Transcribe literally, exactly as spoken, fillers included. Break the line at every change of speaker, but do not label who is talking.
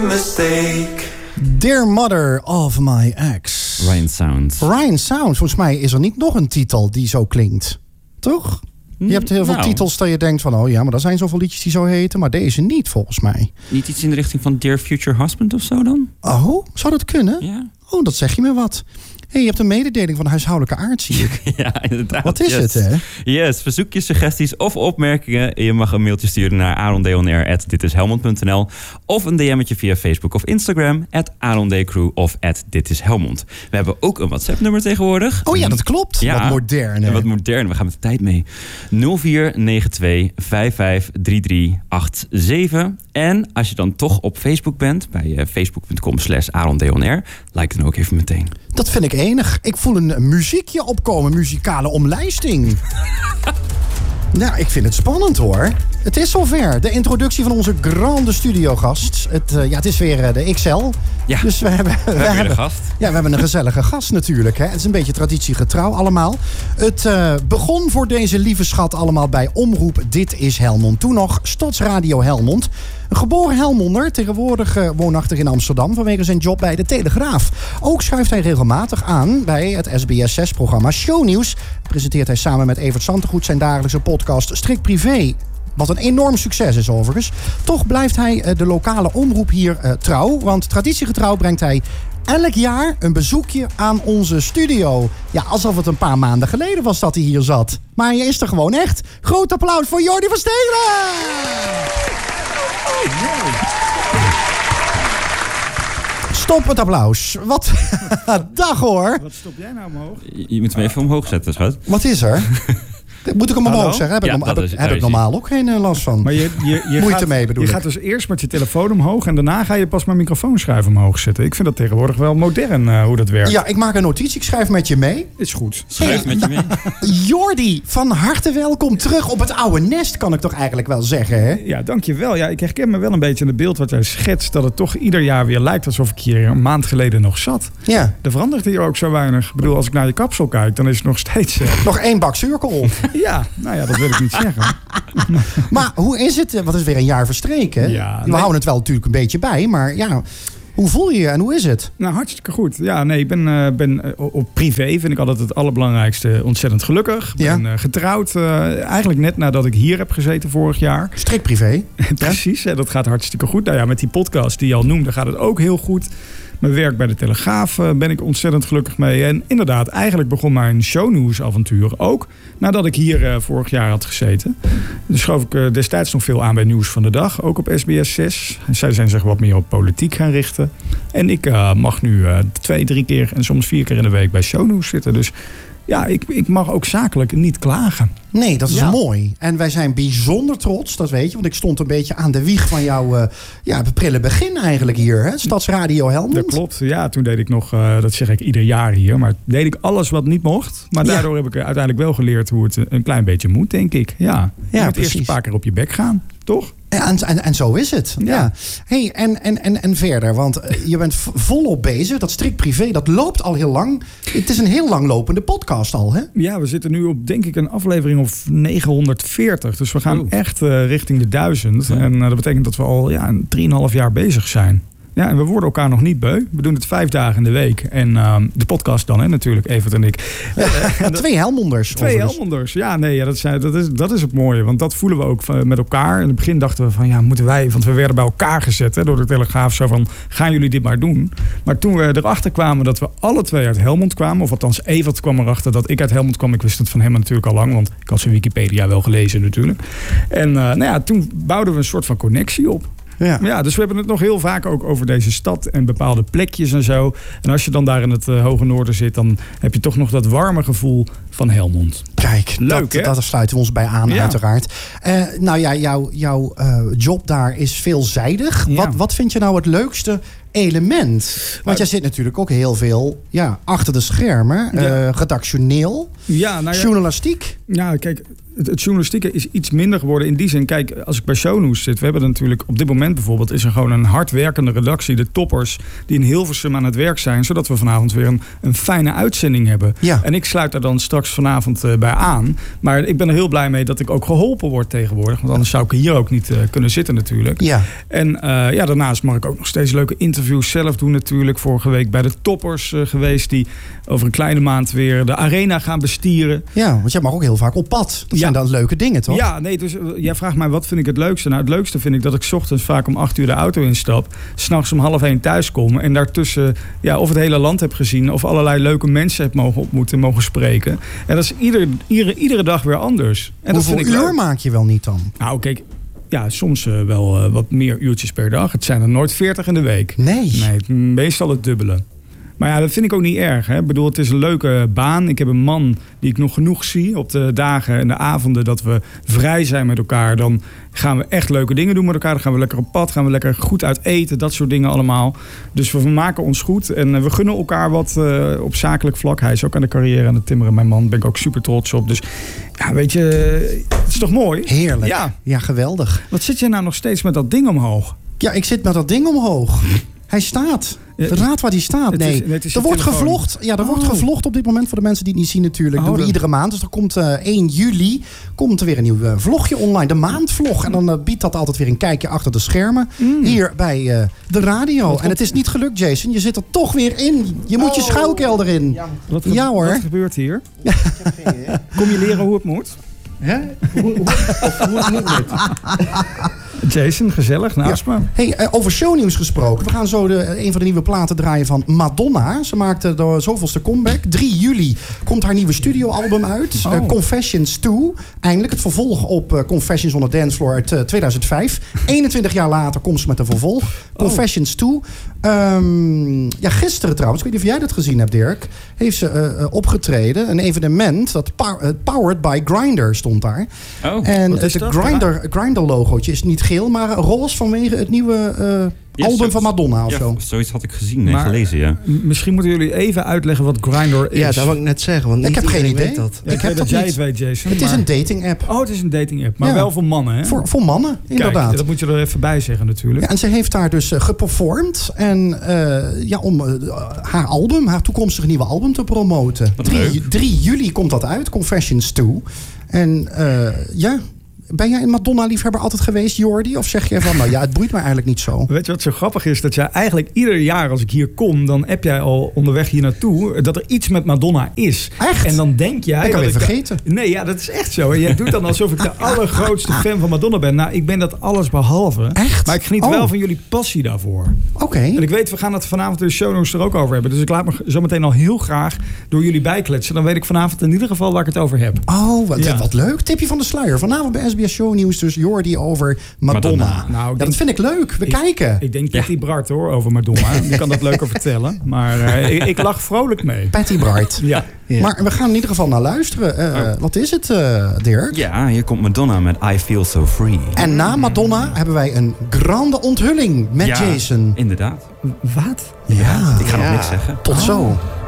Mistake.
Dear Mother of My Ex.
Ryan Sounds.
Ryan Sounds. Volgens mij is er niet nog een titel die zo klinkt. Toch? Je hebt heel veel
nou.
titels dat je denkt van... oh ja, maar er zijn zoveel liedjes die zo heten. Maar deze niet, volgens mij.
Niet iets in de richting van Dear Future Husband of zo dan?
Oh, zou dat kunnen?
Ja.
Oh, dat zeg je me wat. Hé, hey, je hebt een mededeling van huishoudelijke aard, zie ik.
Ja, inderdaad.
Wat is
yes.
het, hè?
Yes, verzoekjes, suggesties of opmerkingen. Je mag een mailtje sturen naar arondonair at ditishelmond punt n l of een D M'tje via Facebook of Instagram at arondcrew of at ditishelmond. We hebben ook een WhatsApp-nummer tegenwoordig.
Oh ja, dat klopt.
Ja,
wat modern, hè?
En wat modern. We gaan met de tijd mee. nul vier negen twee vijf vijf drie drie acht zeven. En als je dan toch op Facebook bent, bij uh, facebook punt com slash arondonair, like dan ook even meteen.
Dat vind ik enig. Ik voel een muziekje opkomen, muzikale omlijsting. Nou, ik vind het spannend hoor. Het is zover. De introductie van onze grande studiogast. Het, uh, ja, het is weer uh, de X L.
Ja,
dus we hebben, we,
we hebben
hebben
een gast.
Ja, we hebben een gezellige gast natuurlijk. Hè. Het is een beetje traditiegetrouw allemaal. Het uh, begon voor deze lieve schat allemaal bij Omroep Dit is Helmond. Toen nog Stadsradio Helmond. Een geboren Helmonder, tegenwoordig uh, woonachtig in Amsterdam vanwege zijn job bij de Telegraaf. Ook schuift hij regelmatig aan bij het S B S zes-programma Shownieuws. Presenteert hij samen met Evert Santegoed zijn dagelijkse podcast Strikt Privé. Wat een enorm succes is overigens. Toch blijft hij uh, de lokale omroep hier uh, trouw. Want traditiegetrouw brengt hij elk jaar een bezoekje aan onze studio. Ja, alsof het een paar maanden geleden was dat hij hier zat. Maar hij is er gewoon echt. Groot applaus voor Jordi van Steegelen! Stop het applaus. Wat? Dag hoor.
Wat stop jij nou omhoog?
Je, je moet hem even omhoog zetten, schat.
Wat is er? Moet ik hem omhoog
Hallo?
zeggen? Heb,
Ja,
ik, heb,
dat
ik,
is-
heb
daar
ik
is
normaal ook geen uh, last van.
Maar je, je, je
Moeite
gaat,
mee bedoel
Je
ik.
gaat dus eerst met je telefoon omhoog en daarna ga je pas mijn microfoonschuif omhoog zetten. Ik vind dat tegenwoordig wel modern uh, hoe dat werkt.
Ja, ik maak een notitie. Ik schrijf met je mee.
Is goed.
Schrijf met je mee.
Jordi, van harte welkom terug op het oude nest, kan ik toch eigenlijk wel zeggen, hè?
Ja, dankjewel. Ja, ik herken me wel een beetje in het beeld wat jij schetst. Dat het toch ieder jaar weer lijkt alsof ik hier een maand geleden nog zat.
Ja.
Er verandert hier ook zo weinig. Ik bedoel, als ik naar je kapsel kijk, dan is het nog steeds... Uh,
Nog één bak zuurkool.
ja, nou ja, dat wil ik niet zeggen.
Maar hoe is het? Wat is weer een jaar verstreken?
Ja,
We
nee.
houden het wel natuurlijk een beetje bij, maar ja, hoe voel je je en hoe is het?
Nou, hartstikke goed. Ja, nee, ik ben, uh, ben uh, op privé vind ik altijd het allerbelangrijkste ontzettend gelukkig. Ik
Ja.
ben uh, getrouwd uh, eigenlijk net nadat ik hier heb gezeten vorig jaar.
Strikt privé.
Precies, hè, dat gaat hartstikke goed. Nou ja, met die podcast die je al noemde gaat het ook heel goed. Mijn werk bij de Telegraaf uh, ben ik ontzettend gelukkig mee. En inderdaad, eigenlijk begon mijn shownieuwsavontuur ook nadat ik hier uh, vorig jaar had gezeten. Dus schoof ik uh, destijds nog veel aan bij Nieuws van de Dag, ook op S B S zes. En zij zijn zich wat meer op politiek gaan richten. En ik uh, mag nu uh, twee, drie keer en soms vier keer in de week bij Shownieuws zitten. Dus ja, ik, ik mag ook zakelijk niet klagen.
Nee, dat is
Ja.
mooi. En wij zijn bijzonder trots, dat weet je. Want ik stond een beetje aan de wieg van jouw uh, ja, prille begin eigenlijk hier. Hè? Stadsradio Helmond.
Dat klopt. Ja, toen deed ik nog, uh, dat zeg ik ieder jaar hier, maar deed ik alles wat niet mocht. Maar
Ja.
daardoor heb ik uiteindelijk wel geleerd hoe het een klein beetje moet, denk ik. Ja, je
Ja,
moet
precies.
eerst een paar keer op je bek gaan, toch?
En, en, en zo is het. Ja.
Ja.
Hey, en, en, en, en verder, want uh, je bent v- volop bezig. Dat strikt privé, dat loopt al heel lang. Het is een heel lang lopende podcast al, hè?
Ja, we zitten nu op denk ik een aflevering of negenhonderdveertig. Dus we gaan
Oh.
echt uh, richting de duizend.
Ja.
En uh, dat betekent dat we al ja, een drieënhalf jaar bezig zijn. Ja, en we worden elkaar nog niet beu. We doen het vijf dagen in de week. En uh, de podcast dan, hè, natuurlijk, Evert en ik.
Ja, twee Helmonders.
Twee
overigens.
Helmonders. Ja, nee, ja, dat, zijn, dat, is, dat is het mooie. Want dat voelen we ook van- met elkaar. In het begin dachten we van, ja, moeten wij... Want we werden bij elkaar gezet hè, door de Telegraaf. Zo van, gaan jullie dit maar doen? Maar toen we erachter kwamen dat we alle twee uit Helmond kwamen... of althans, Evert kwam erachter dat ik uit Helmond kwam. Ik wist het van hem natuurlijk al lang. Want ik had zijn Wikipedia wel gelezen natuurlijk. En uh, nou ja, toen bouwden we een soort van connectie op.
Ja.
Ja, dus we hebben het nog heel vaak ook over deze stad en bepaalde plekjes en zo. En als je dan daar in het uh, hoge noorden zit, dan heb je toch nog dat warme gevoel van Helmond.
Kijk,
Leuk, hè?
dat, dat sluiten we ons bij aan,
Ja.
uiteraard. Uh, nou ja, jouw jouw uh, job daar is veelzijdig.
Ja.
Wat, wat vind je nou het leukste element? Want
Maar-
jij zit natuurlijk ook heel veel ja, achter de schermen.
Ja.
Uh, redactioneel,
Ja, nou ja,
journalistiek.
ja, kijk, het, het journalistieke is iets minder geworden in die zin. Kijk, als ik bij Shownews zit, we hebben natuurlijk op dit moment bijvoorbeeld is er gewoon een hardwerkende redactie, de toppers die in Hilversum aan het werk zijn, zodat we vanavond weer een, een fijne uitzending hebben. Ja. En ik sluit daar dan straks vanavond uh, bij aan. Maar ik ben er heel blij mee dat ik ook geholpen word tegenwoordig, want anders zou ik hier ook niet uh, kunnen zitten natuurlijk. Ja. En uh, ja, daarnaast mag ik ook nog steeds leuke interviews zelf doen natuurlijk. Vorige week bij de toppers uh, geweest die over een kleine maand weer de arena gaan bestieren.
Ja, want jij mag ook heel vaak op pad. Dat ja. zijn dan leuke dingen, toch?
Ja, nee, dus uh, jij vraagt mij wat vind ik het leukste. Nou, het leukste vind ik dat ik 's ochtends vaak om acht uur de auto instap, 's nachts om half één thuis kom en daartussen ja, of het hele land heb gezien of allerlei leuke mensen heb mogen ontmoeten, mogen spreken. En dat is ieder, iedere, iedere dag weer anders. En
hoeveel
dat vind
uur
ik leuk.
maak je wel niet dan?
Nou, kijk, ja, soms uh, wel uh, wat meer uurtjes per dag. Het zijn er nooit veertig in de week.
Nee.
Nee, meestal het dubbele. Maar ja, dat vind ik ook niet erg. Hè? Ik bedoel, het is een leuke baan. Ik heb een man die ik nog genoeg zie op de dagen en de avonden dat we vrij zijn met elkaar. Dan gaan we echt leuke dingen doen met elkaar. Dan gaan we lekker op pad, gaan we lekker goed uit eten. Dat soort dingen allemaal. Dus we maken ons goed en we gunnen elkaar wat uh, op zakelijk vlak. Hij is ook aan de carrière aan het timmeren. Mijn man, daar ben ik ook super trots op. Dus ja, weet je, het is toch mooi?
Heerlijk.
Ja,
ja geweldig.
Wat zit je nou nog steeds met dat ding omhoog?
Ja, ik zit met dat ding omhoog. Hij staat. Raad waar die staat. Nee, het is, het is er wordt gevlogd. Ja, er oh. wordt gevlogd op dit moment voor de mensen die het niet zien natuurlijk. Oh, doen we iedere maand. Dus er komt uh, één juli komt er weer een nieuw uh, vlogje online. De maandvlog. En dan uh, biedt dat altijd weer een kijkje achter de schermen. Mm. Hier bij uh, de radio. En het is niet gelukt, Jason. Je zit er toch weer in. Je moet oh. je schuilkelder in. Ja,
wat,
ja hoor.
Wat gebeurt hier? Ja. Kom je leren hoe het moet?
Hè? Hoe, hoe, of hoe het niet moet.
Jason, gezellig, naast
ja.
me.
Hey, uh, over shownieuws gesproken. We gaan zo de, een van de nieuwe platen draaien van Madonna. Ze maakte de zoveelste comeback. drie juli komt haar nieuwe studioalbum uit. Oh. Uh, Confessions twee. Eindelijk het vervolg op uh, Confessions on the Dance Floor uit uh, tweeduizend vijf. eenentwintig jaar later komt ze met een vervolg. Oh. Confessions twee. Um, ja, gisteren trouwens, ik weet niet of jij dat gezien hebt, Dirk. Heeft ze uh, opgetreden. Een evenement, dat uh, Powered by Grindr stond daar.
Oh,
en het Grindr, Grindr logootje is niet geel, maar roze vanwege het nieuwe uh, ja, album zo, van Madonna of
ja,
zo.
Zoiets had ik gezien en gelezen, ja.
Misschien moeten jullie even uitleggen wat Grindr is.
Ja, dat wil ik net zeggen, want
ik heb geen idee.
Dat.
Ja,
ik heb dat jij het weet, Jason.
Het
maar...
is een dating app.
Oh, het is een dating app, maar ja. wel voor mannen, hè?
Voor, voor mannen, inderdaad.
Kijk, dat moet je er even bij zeggen natuurlijk.
Ja, en ze heeft daar dus uh, geperformed en uh, ja, om uh, haar album, haar toekomstige nieuwe album te promoten. drie juli komt dat uit, Confessions twee. En uh, ja... Ben jij een Madonna-liefhebber altijd geweest, Jordi? Of zeg je van, nou ja, het boeit me eigenlijk niet zo?
Weet je wat zo grappig is? Dat jij eigenlijk ieder jaar als ik hier kom, dan heb jij al onderweg hier naartoe dat er iets met Madonna is.
Echt?
En dan denk jij...
Ik kan weer
ik
vergeten.
Da- nee, ja, dat is echt zo. En jij doet dan alsof ik de allergrootste fan van Madonna ben. Nou, ik ben dat alles behalve.
Echt?
Maar ik geniet
oh.
wel van jullie passie daarvoor.
Oké. Okay.
En ik weet, we gaan het vanavond in de shownotes er ook over hebben. Dus ik laat me zometeen al heel graag door jullie bijkletsen. Dan weet ik vanavond in ieder geval waar ik het over heb.
Oh, wat, ja. wat leuk. Tipje van de sluier. Vanavond bij S B S Shownieuws dus Jordi over Madonna. Madonna. Nou, ja, denk, dat vind ik leuk. We
ik,
kijken.
Ik denk Patty ja. Bart hoor, over Madonna. Die kan dat leuker vertellen. Maar uh, ik, ik lach vrolijk mee.
Patty Bart.
ja.
ja. Maar we gaan in ieder geval naar luisteren. Uh, oh. Wat is het, uh, Dirk?
Ja, hier komt Madonna met I Feel So Free.
En na Madonna hebben wij een grande onthulling met
ja,
Jason.
Inderdaad.
Wat?
Ja, ja. Ik ga ja. nog niks zeggen.
Tot oh. zo.